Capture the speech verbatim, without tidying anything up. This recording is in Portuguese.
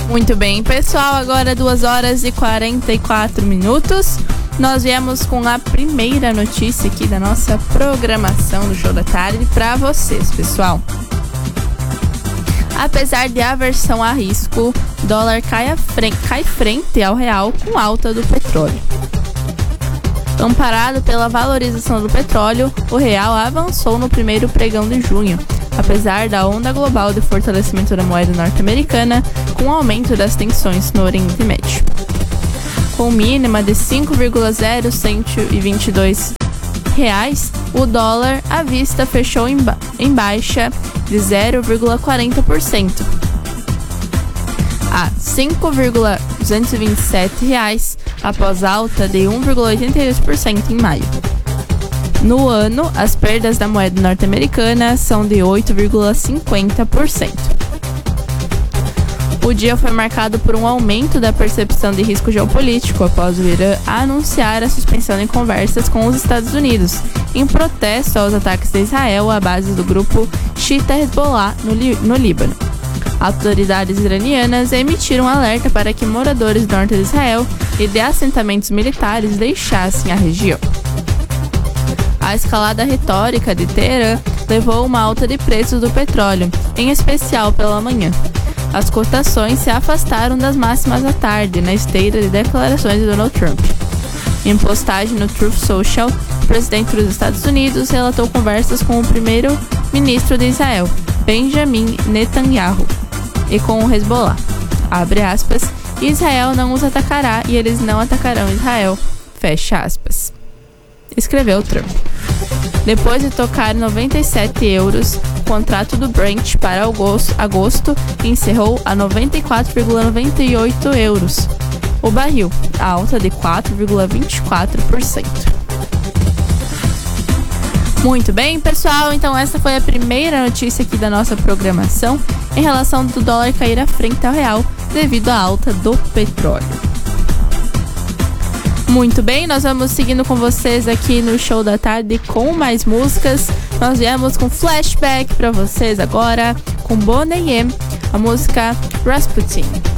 Muito bem, pessoal, agora duas horas e quarenta e quatro minutos. Nós viemos com a primeira notícia aqui da nossa programação do Show da Tarde para vocês, pessoal. Apesar de aversão a risco, dólar cai, a frente, cai frente ao real com alta do petróleo. Amparado pela valorização do petróleo, o real avançou no primeiro pregão de junho, apesar da onda global de fortalecimento da moeda norte-americana, com o aumento das tensões no Oriente Médio. Com mínima de cinco vírgula zero cento e vinte e dois reais, o dólar à vista fechou em, ba- em baixa de zero vírgula quarenta por cento a cinco vírgula duzentos e vinte e sete reais, após alta de um vírgula oitenta e dois por cento em maio. No ano, as perdas da moeda norte-americana são de oito vírgula cinquenta por cento. O dia foi marcado por um aumento da percepção de risco geopolítico após o Irã anunciar a suspensão de conversas com os Estados Unidos, em protesto aos ataques de Israel à base do grupo Xiita Hezbollah no, no Líbano. Autoridades iranianas emitiram um alerta para que moradores do norte de Israel e de assentamentos militares deixassem a região. A escalada retórica de Teherã levou a uma alta de preços do petróleo, em especial pela manhã. As cotações se afastaram das máximas à tarde, na esteira de declarações de Donald Trump. Em postagem no Truth Social, o presidente dos Estados Unidos relatou conversas com o primeiro-ministro de Israel, Benjamin Netanyahu, e com o Hezbollah. Abre aspas, Israel não os atacará e eles não atacarão Israel. Fecha aspas. Escreveu Trump. Depois de tocar noventa e sete euros, o contrato do Brent para agosto, agosto encerrou a noventa e quatro vírgula noventa e oito euros o barril, a alta de quatro vírgula vinte e quatro por cento. Muito bem, pessoal, então essa foi a primeira notícia aqui da nossa programação em relação do dólar cair à frente ao real devido à alta do petróleo. Muito bem, nós vamos seguindo com vocês aqui no Show da Tarde com mais músicas. Nós viemos com flashback para vocês agora, com Boney M, a música Rasputin.